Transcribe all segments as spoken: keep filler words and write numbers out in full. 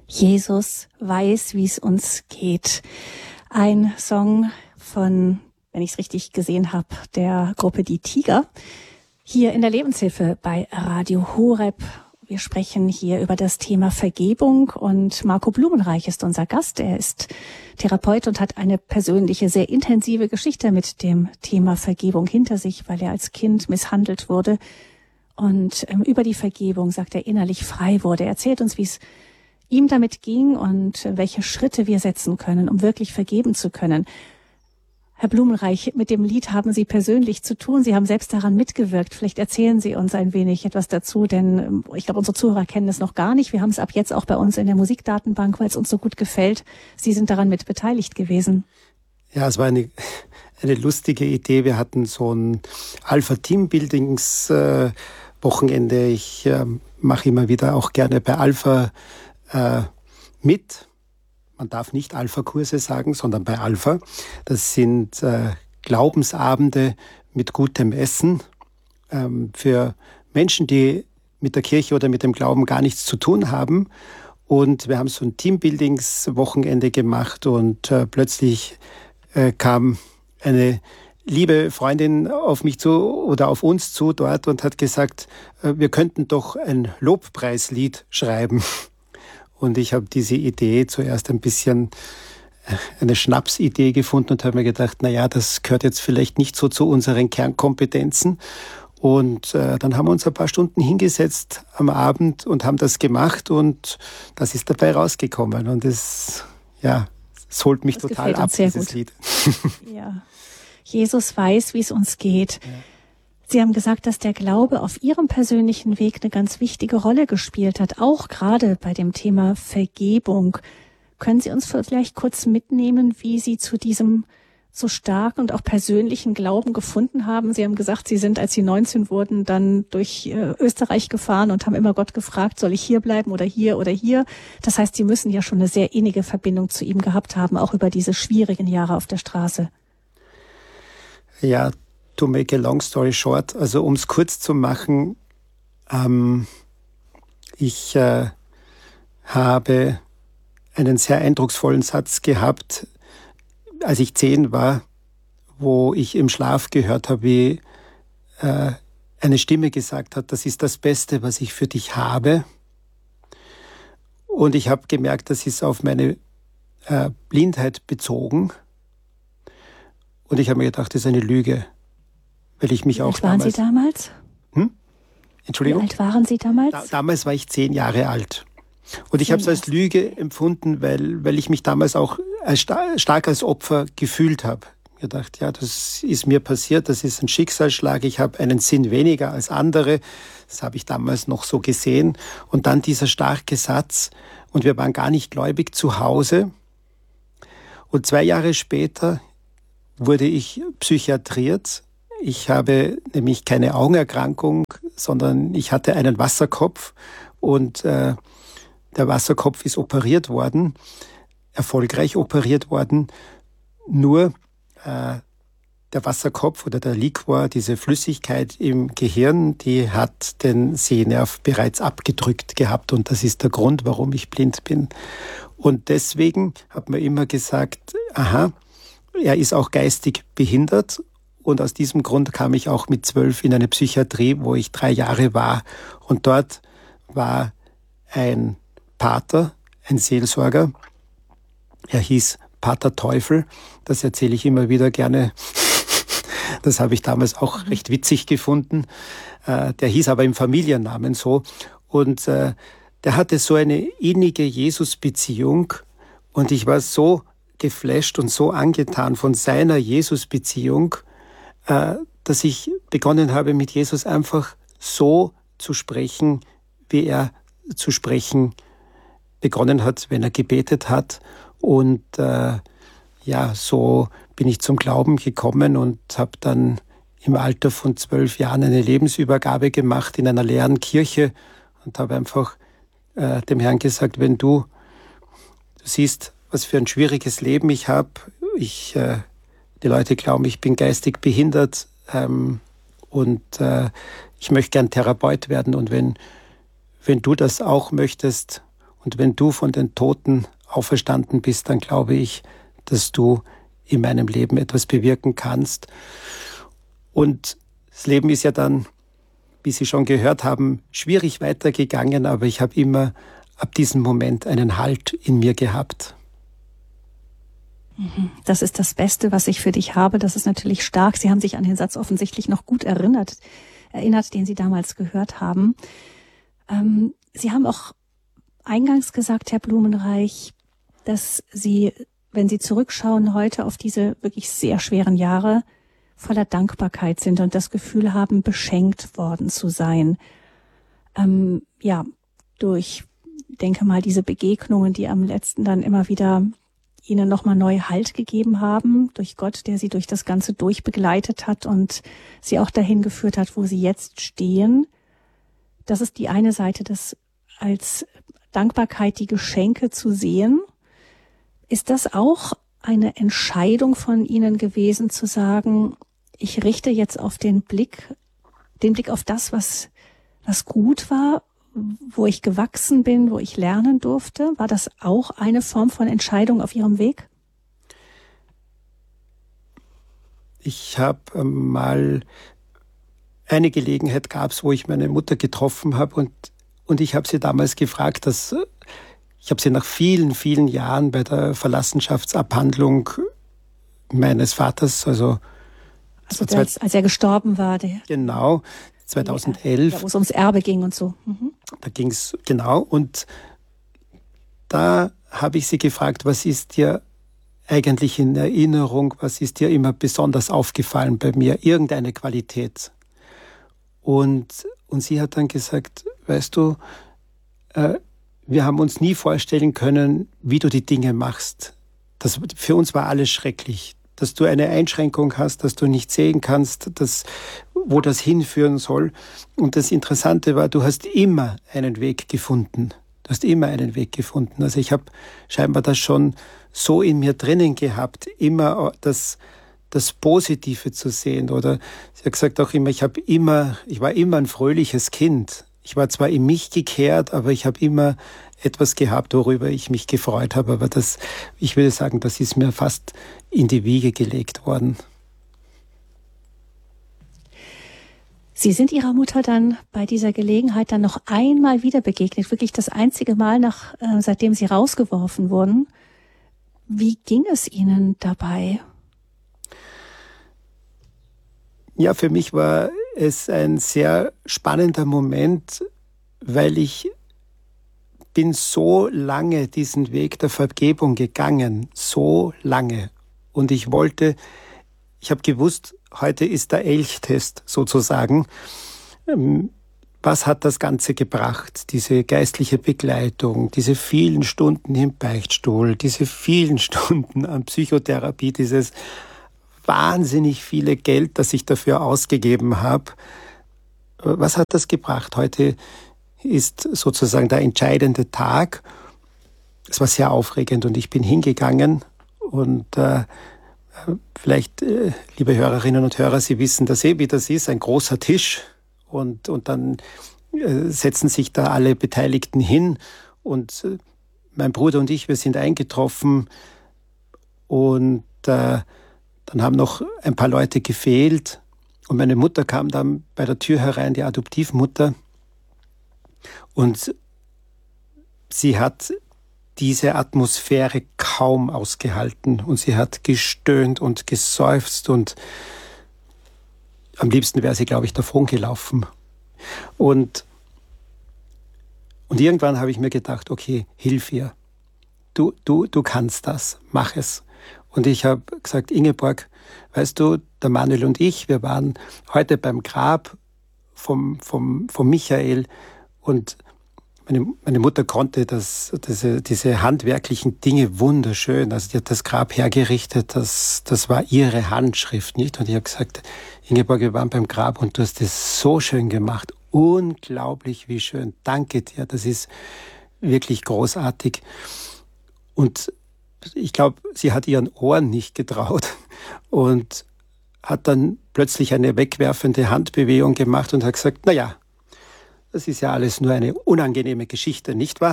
Jesus weiß, wie es uns geht. Ein Song von, wenn ich es richtig gesehen habe, der Gruppe Die Tiger. Hier in der Lebenshilfe bei Radio Horeb. Wir sprechen hier über das Thema Vergebung und Marco Blumenreich ist unser Gast. Er ist Therapeut und hat eine persönliche, sehr intensive Geschichte mit dem Thema Vergebung hinter sich, weil er als Kind misshandelt wurde und ähm, über die Vergebung, sagt er, innerlich frei wurde. Er erzählt uns, wie es ihm damit ging und welche Schritte wir setzen können, um wirklich vergeben zu können. Herr Blumenreich, mit dem Lied haben Sie persönlich zu tun. Sie haben selbst daran mitgewirkt. Vielleicht erzählen Sie uns ein wenig etwas dazu, denn ich glaube, unsere Zuhörer kennen es noch gar nicht. Wir haben es ab jetzt auch bei uns in der Musikdatenbank, weil es uns so gut gefällt. Sie sind daran mit beteiligt gewesen. Ja, es war eine, eine lustige Idee. Wir hatten so ein Alpha-Teambuildings-Wochenende. Ich äh, mache immer wieder auch gerne bei Alpha äh, mit. Man darf nicht Alpha-Kurse sagen, sondern bei Alpha. Das sind äh, Glaubensabende mit gutem Essen ähm, für Menschen, die mit der Kirche oder mit dem Glauben gar nichts zu tun haben. Und wir haben so ein Teambuildings-Wochenende gemacht und äh, plötzlich äh, kam eine liebe Freundin auf mich zu oder auf uns zu dort und hat gesagt, äh, wir könnten doch ein Lobpreislied schreiben. Und ich habe diese Idee zuerst ein bisschen eine Schnapsidee gefunden und habe mir gedacht, na ja, das gehört jetzt vielleicht nicht so zu unseren Kernkompetenzen. Und äh, dann haben wir uns ein paar Stunden hingesetzt am Abend und haben das gemacht und das ist dabei rausgekommen. Und es, ja, es holt mich das total ab, dieses gut. Lied. Ja. Jesus weiß, wie es uns geht. Ja. Sie haben gesagt, dass der Glaube auf Ihrem persönlichen Weg eine ganz wichtige Rolle gespielt hat, auch gerade bei dem Thema Vergebung. Können Sie uns vielleicht kurz mitnehmen, wie Sie zu diesem so starken und auch persönlichen Glauben gefunden haben? Sie haben gesagt, Sie sind, als Sie neunzehn wurden, dann durch äh, Österreich gefahren und haben immer Gott gefragt, soll ich hier bleiben oder hier oder hier? Das heißt, Sie müssen ja schon eine sehr innige Verbindung zu ihm gehabt haben, auch über diese schwierigen Jahre auf der Straße. Ja, to make a long story short, also um es kurz zu machen, ähm, ich äh, habe einen sehr eindrucksvollen Satz gehabt, als ich zehn war, wo ich im Schlaf gehört habe, wie äh, eine Stimme gesagt hat, das ist das Beste, was ich für dich habe. Und ich habe gemerkt, das ist auf meine äh, Blindheit bezogen. Und ich habe mir gedacht, das ist eine Lüge. Weil ich mich Wie auch alt waren damals, Sie damals? Hm? Entschuldigung? Wie alt waren Sie damals? Da, damals war ich zehn Jahre alt. Und ich habe es als Lüge empfunden, weil, weil ich mich damals auch als, stark als Opfer gefühlt habe. Ich gedacht, ja, das ist mir passiert, das ist ein Schicksalsschlag, ich habe einen Sinn weniger als andere. Das habe ich damals noch so gesehen. Und dann dieser starke Satz, und wir waren gar nicht gläubig zu Hause. Und zwei Jahre später wurde ich psychiatriert. Ich habe nämlich keine Augenerkrankung, sondern ich hatte einen Wasserkopf und äh, der Wasserkopf ist operiert worden, erfolgreich operiert worden. Nur äh, der Wasserkopf oder der Liquor, diese Flüssigkeit im Gehirn, die hat den Sehnerv bereits abgedrückt gehabt und das ist der Grund, warum ich blind bin. Und deswegen hat man immer gesagt, aha, er ist auch geistig behindert. Und aus diesem Grund kam ich auch mit zwölf in eine Psychiatrie, wo ich drei Jahre war. Und dort war ein Pater, ein Seelsorger. Er hieß Pater Teufel. Das erzähle ich immer wieder gerne. Das habe ich damals auch recht witzig gefunden. Der hieß aber im Familiennamen so. Und der hatte so eine innige Jesus-Beziehung. Und ich war so geflasht und so angetan von seiner Jesus-Beziehung, dass ich begonnen habe, mit Jesus einfach so zu sprechen, wie er zu sprechen begonnen hat, wenn er gebetet hat. Und äh, ja, so bin ich zum Glauben gekommen und habe dann im Alter von zwölf Jahren eine Lebensübergabe gemacht in einer leeren Kirche und habe einfach äh, dem Herrn gesagt, wenn du, du siehst, was für ein schwieriges Leben ich habe, ich äh, die Leute glauben, ich bin geistig behindert ähm, und äh, ich möchte gern Therapeut werden. Und wenn, wenn du das auch möchtest Und wenn du von den Toten auferstanden bist, dann glaube ich, dass du in meinem Leben etwas bewirken kannst. Und das Leben ist ja dann, wie Sie schon gehört haben, schwierig weitergegangen, aber ich habe immer ab diesem Moment einen Halt in mir gehabt. Das ist das Beste, was ich für dich habe. Das ist natürlich stark. Sie haben sich an den Satz offensichtlich noch gut erinnert, erinnert, den Sie damals gehört haben. Ähm, Sie haben auch eingangs gesagt, Herr Blumenreich, dass Sie, wenn Sie zurückschauen heute auf diese wirklich sehr schweren Jahre, voller Dankbarkeit sind und das Gefühl haben, beschenkt worden zu sein. Ähm, ja, durch, denke mal, diese Begegnungen, die am letzten dann immer wieder Ihnen nochmal neu Halt gegeben haben, durch Gott, der Sie durch das Ganze durchbegleitet hat und Sie auch dahin geführt hat, wo Sie jetzt stehen. Das ist die eine Seite, das als Dankbarkeit, die Geschenke zu sehen. Ist das auch eine Entscheidung von Ihnen gewesen, zu sagen, ich richte jetzt auf den Blick, den Blick auf das, was, was gut war, wo ich gewachsen bin, wo ich lernen durfte? War das auch eine Form von Entscheidung auf Ihrem Weg? Ich habe ähm, mal eine Gelegenheit gab es, wo ich meine Mutter getroffen habe und, und ich habe sie damals gefragt, dass ich habe sie nach vielen, vielen Jahren bei der Verlassenschaftsabhandlung meines Vaters, also, also das, als er gestorben war, der genau, zweitausendelf. Ja, wo es ums Erbe ging und so. Mhm. Da ging es, genau. Und da habe ich sie gefragt, was ist dir eigentlich in Erinnerung, was ist dir immer besonders aufgefallen bei mir, irgendeine Qualität? Und, und sie hat dann gesagt, weißt du, äh, wir haben uns nie vorstellen können, wie du die Dinge machst. Das, für uns war alles schrecklich. Dass du eine Einschränkung hast, dass du nicht sehen kannst, dass, wo das hinführen soll. Und das Interessante war, du hast immer einen Weg gefunden. Du hast immer einen Weg gefunden. Also ich habe scheinbar das schon so in mir drinnen gehabt, immer das, das Positive zu sehen. Oder sie hat gesagt auch immer, ich habe immer, ich war immer ein fröhliches Kind. Ich war zwar in mich gekehrt, aber ich habe immer etwas gehabt, worüber ich mich gefreut habe. Aber das, ich würde sagen, das ist mir fast in die Wiege gelegt worden. Sie sind Ihrer Mutter dann bei dieser Gelegenheit dann noch einmal wieder begegnet, wirklich das einzige Mal, nach, äh, seitdem Sie rausgeworfen wurden. Wie ging es Ihnen dabei? Ja, für mich war es ein sehr spannender Moment, weil ich bin so lange diesen Weg der Vergebung gegangen, so lange. Und ich wollte, ich habe gewusst, heute ist der Elchtest sozusagen. Was hat das Ganze gebracht? Diese geistliche Begleitung, diese vielen Stunden im Beichtstuhl, diese vielen Stunden an Psychotherapie, dieses wahnsinnig viele Geld, das ich dafür ausgegeben habe. Was hat das gebracht? Heute ist sozusagen der entscheidende Tag. Es war sehr aufregend und ich bin hingegangen und äh, vielleicht, äh, liebe Hörerinnen und Hörer, Sie wissen das eh, wie das ist, ein großer Tisch und, und dann äh, setzen sich da alle Beteiligten hin und äh, mein Bruder und ich, wir sind eingetroffen und äh, dann haben noch ein paar Leute gefehlt und meine Mutter kam dann bei der Tür herein, die Adoptivmutter, und sie hat diese Atmosphäre kaum ausgehalten und sie hat gestöhnt und geseufzt und am liebsten wäre sie, glaube ich, davon gelaufen. Und, und irgendwann habe ich mir gedacht, okay, hilf ihr. Du, du, du kannst das, mach es. Und ich habe gesagt, Ingeborg, weißt du, der Manuel und ich, wir waren heute beim Grab vom, vom, vom Michael und meine, meine Mutter konnte das, diese, diese handwerklichen Dinge wunderschön. Also die hat das Grab hergerichtet, das, das war ihre Handschrift, nicht? Und ich habe gesagt, Ingeborg, wir waren beim Grab und du hast das so schön gemacht. Unglaublich, wie schön. Danke dir, das ist wirklich großartig. Und ich glaube, sie hat ihren Ohren nicht getraut und hat dann plötzlich eine wegwerfende Handbewegung gemacht und hat gesagt, na ja, das ist ja alles nur eine unangenehme Geschichte, nicht wahr?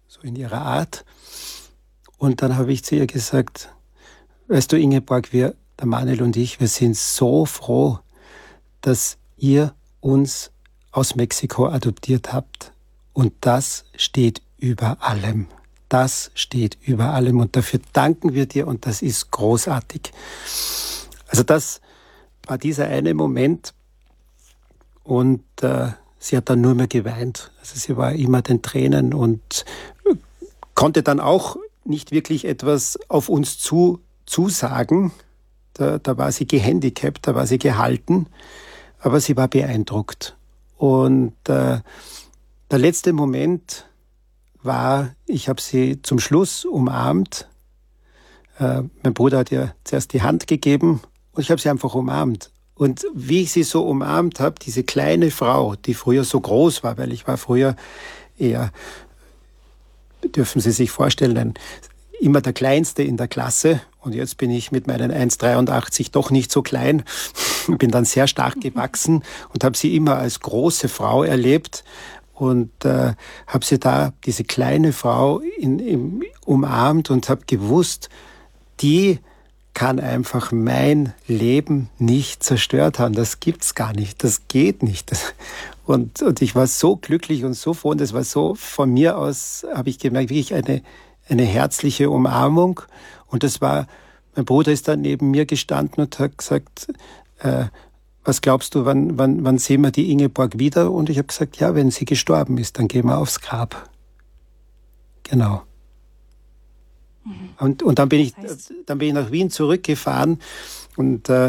so in ihrer Art. Und dann habe ich zu ihr gesagt, weißt du, Ingeborg, wir, der Manuel und ich, wir sind so froh, dass ihr uns aus Mexiko adoptiert habt. Und das steht über allem. Das steht über allem. Und dafür danken wir dir und das ist großartig. Also das war dieser eine Moment. Und äh, sie hat dann nur mehr geweint. Also sie war immer den Tränen und konnte dann auch nicht wirklich etwas auf uns zu, zusagen. Da, da war sie gehandicapt, da war sie gehalten. Aber sie war beeindruckt. Und äh, der letzte Moment war, ich habe sie zum Schluss umarmt. Äh, mein Bruder hat ihr zuerst die Hand gegeben und ich habe sie einfach umarmt. Und wie ich sie so umarmt habe, diese kleine Frau, die früher so groß war, weil ich war früher eher, dürfen Sie sich vorstellen, ein, immer der Kleinste in der Klasse. Und jetzt bin ich mit meinen eins Komma dreiundachtzig doch nicht so klein. Bin dann sehr stark gewachsen und habe sie immer als große Frau erlebt. Und äh, habe sie da, diese kleine Frau, in, in, umarmt und habe gewusst, die kann einfach mein Leben nicht zerstört haben. Das gibt's gar nicht. Das geht nicht. Und, und ich war so glücklich und so froh. Und das war so, von mir aus habe ich gemerkt, wirklich eine, eine herzliche Umarmung. Und das war, mein Bruder ist dann neben mir gestanden und hat gesagt, äh, was glaubst du, wann, wann, wann sehen wir die Ingeborg wieder? Und ich habe gesagt, ja, wenn sie gestorben ist, dann gehen wir aufs Grab. Genau. Mhm. Und, und dann bin ich, das heißt, dann bin ich nach Wien zurückgefahren und äh,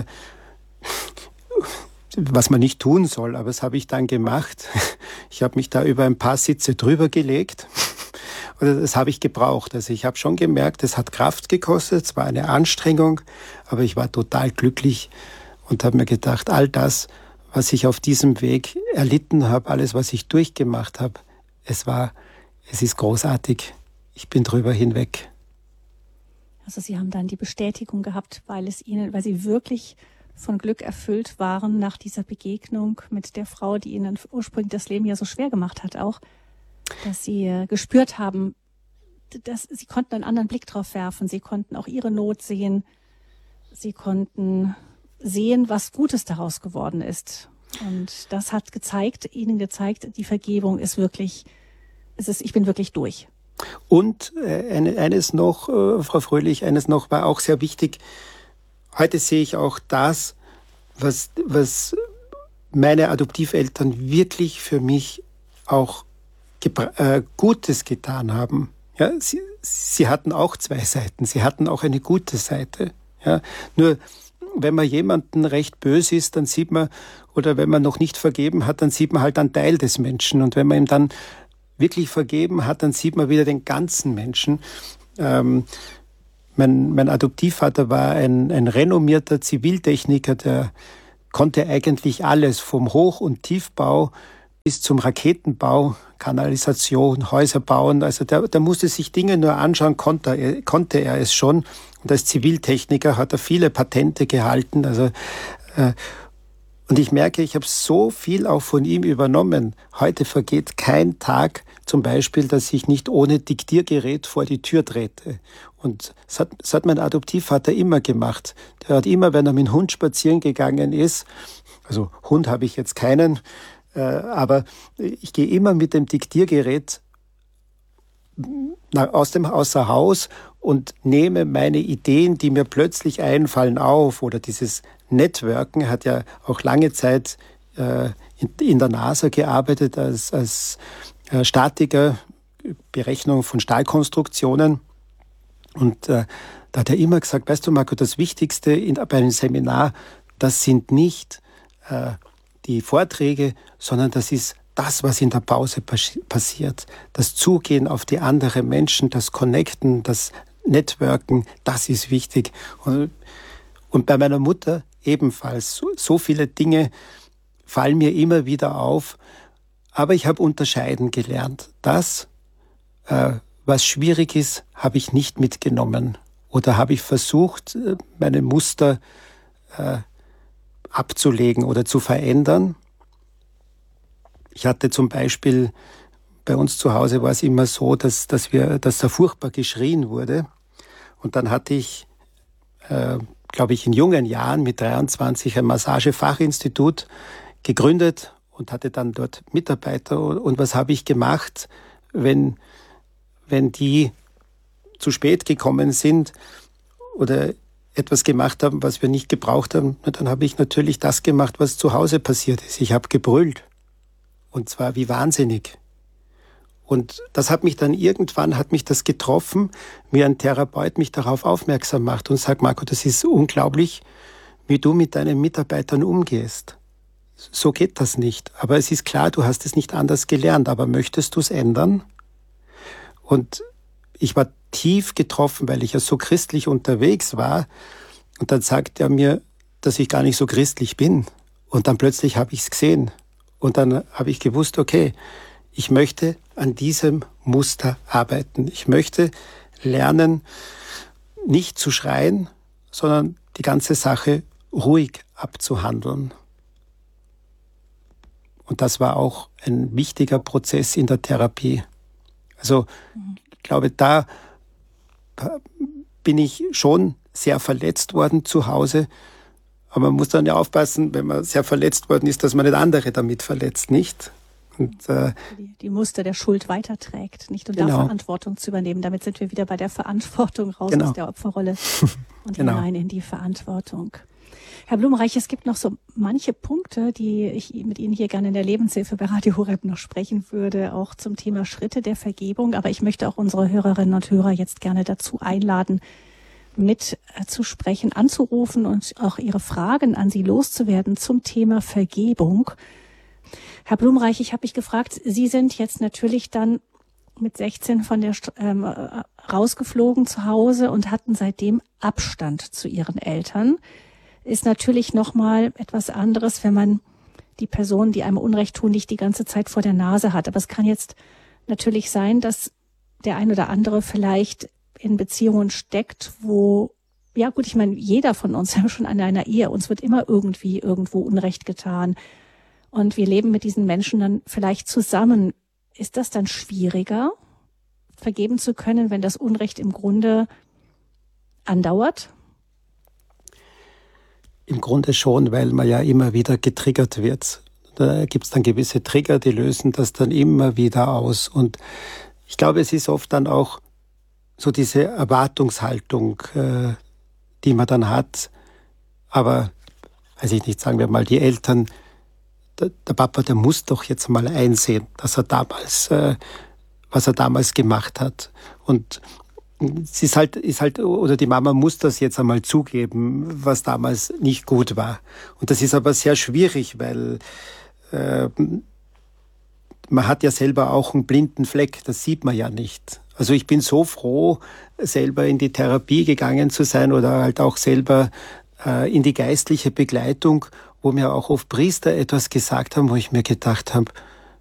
was man nicht tun soll, aber das habe ich dann gemacht. Ich habe mich da über ein paar Sitze drüber gelegt. Und das habe ich gebraucht. Also ich habe schon gemerkt, es hat Kraft gekostet, es war eine Anstrengung, aber ich war total glücklich und habe mir gedacht, all das, was ich auf diesem Weg erlitten habe, alles, was ich durchgemacht habe, es war, es ist großartig. Ich bin drüber hinweg. Also Sie haben dann die Bestätigung gehabt, weil es Ihnen, weil Sie wirklich von Glück erfüllt waren nach dieser Begegnung mit der Frau, die Ihnen ursprünglich das Leben ja so schwer gemacht hat, auch, dass Sie äh, gespürt haben, dass Sie konnten einen anderen Blick drauf werfen. Sie konnten auch Ihre Not sehen. Sie konnten sehen, was Gutes daraus geworden ist. Und das hat gezeigt, Ihnen gezeigt, die Vergebung ist wirklich, es ist, ich bin wirklich durch. Und äh, eine, eines noch, äh, Frau Fröhlich, eines noch war auch sehr wichtig. Heute sehe ich auch das, was, was meine Adoptiveltern wirklich für mich auch gebra- äh, Gutes getan haben. Ja, sie, sie hatten auch zwei Seiten. Sie hatten auch eine gute Seite. Ja, nur wenn man jemanden recht böse ist, dann sieht man, oder wenn man noch nicht vergeben hat, dann sieht man halt einen Teil des Menschen. Und wenn man ihm dann wirklich vergeben hat, dann sieht man wieder den ganzen Menschen. Ähm, mein, mein Adoptivvater war ein, ein renommierter Ziviltechniker, der konnte eigentlich alles vom Hoch- und Tiefbau bis zum Raketenbau, Kanalisation, Häuser bauen. Also der, der musste sich Dinge nur anschauen, konnte er, konnte er es schon. Und als Ziviltechniker hat er viele Patente gehalten. Also äh, und ich merke, ich habe so viel auch von ihm übernommen. Heute vergeht kein Tag, zum Beispiel, dass ich nicht ohne Diktiergerät vor die Tür trete. Und das hat, das hat mein Adoptivvater immer gemacht. Der hat immer, wenn er mit dem Hund spazieren gegangen ist, also Hund habe ich jetzt keinen, äh, aber ich gehe immer mit dem Diktiergerät aus dem außer Haus und nehme meine Ideen, die mir plötzlich einfallen, auf. Oder dieses Networken, hat ja auch lange Zeit äh, in, in der NASA gearbeitet als, als äh, Statiker, Berechnung von Stahlkonstruktionen. Und äh, da hat er immer gesagt, weißt du, Marco, das Wichtigste in, bei einem Seminar, das sind nicht äh, die Vorträge, sondern das ist das, was in der Pause passiert. Das Zugehen auf die anderen Menschen, das Connecten, das Networken, das ist wichtig. Und, und bei meiner Mutter ebenfalls. So, so viele Dinge fallen mir immer wieder auf. Aber ich habe unterscheiden gelernt. Das, äh, was schwierig ist, habe ich nicht mitgenommen. Oder habe ich versucht, meine Muster äh, abzulegen oder zu verändern. Ich hatte zum Beispiel bei uns zu Hause war es immer so, dass, dass wir, dass da furchtbar geschrien wurde. Und dann hatte ich, äh, glaube ich, in jungen Jahren mit dreiundzwanzig ein Massagefachinstitut gegründet und hatte dann dort Mitarbeiter. Und was habe ich gemacht, wenn, wenn die zu spät gekommen sind oder etwas gemacht haben, was wir nicht gebraucht haben? Dann habe ich natürlich das gemacht, was zu Hause passiert ist. Ich habe gebrüllt. Und zwar wie wahnsinnig. Und das hat mich dann irgendwann, hat mich das getroffen, wie ein Therapeut mich darauf aufmerksam macht und sagt, Marco, das ist unglaublich, wie du mit deinen Mitarbeitern umgehst. So geht das nicht. Aber es ist klar, du hast es nicht anders gelernt. Aber möchtest du es ändern? Und ich war tief getroffen, weil ich ja so christlich unterwegs war. Und dann sagt er mir, dass ich gar nicht so christlich bin. Und dann plötzlich habe ich es gesehen. Und dann habe ich gewusst, okay, ich möchte an diesem Muster arbeiten. Ich möchte lernen, nicht zu schreien, sondern die ganze Sache ruhig abzuhandeln. Und das war auch ein wichtiger Prozess in der Therapie. Also ich glaube, da bin ich schon sehr verletzt worden zu Hause. Aber man muss dann ja aufpassen, wenn man sehr verletzt worden ist, dass man nicht andere damit verletzt, nicht? Und, äh, die, die Muster der Schuld weiterträgt, nicht? Und genau. da Verantwortung zu übernehmen. Damit sind wir wieder bei der Verantwortung raus genau. aus der Opferrolle und genau. hinein in die Verantwortung. Herr Blumenreich, es gibt noch so manche Punkte, die ich mit Ihnen hier gerne in der Lebenshilfe bei Radio Horeb noch sprechen würde, auch zum Thema Schritte der Vergebung. Aber ich möchte auch unsere Hörerinnen und Hörer jetzt gerne dazu einladen, mit zu sprechen, anzurufen und auch Ihre Fragen an Sie loszuwerden zum Thema Vergebung. Herr Blumenreich, ich habe mich gefragt, Sie sind jetzt natürlich dann mit sechzehn von der ähm, rausgeflogen zu Hause und hatten seitdem Abstand zu Ihren Eltern. Ist natürlich nochmal etwas anderes, wenn man die Personen, die einem Unrecht tun, nicht die ganze Zeit vor der Nase hat. Aber es kann jetzt natürlich sein, dass der ein oder andere vielleicht in Beziehungen steckt, wo, ja gut, ich meine, jeder von uns ja schon an einer Ehe, uns wird immer irgendwie irgendwo Unrecht getan. Und wir leben mit diesen Menschen dann vielleicht zusammen. Ist das dann schwieriger, vergeben zu können, wenn das Unrecht im Grunde andauert? Im Grunde schon, weil man ja immer wieder getriggert wird. Da gibt es dann gewisse Trigger, die lösen das dann immer wieder aus. Und ich glaube, es ist oft dann auch so diese Erwartungshaltung, äh, die man dann hat. Aber, weiß ich nicht, sagen wir mal, die Eltern, der, der Papa, der muss doch jetzt mal einsehen, dass er damals, äh, was er damals gemacht hat. Und es ist halt, ist halt, oder die Mama muss das jetzt einmal zugeben, was damals nicht gut war. Und das ist aber sehr schwierig, weil äh, man hat ja selber auch einen blinden Fleck, das sieht man ja nicht. Also ich bin so froh, selber in die Therapie gegangen zu sein oder halt auch selber äh, in die geistliche Begleitung, wo mir auch oft Priester etwas gesagt haben, wo ich mir gedacht habe,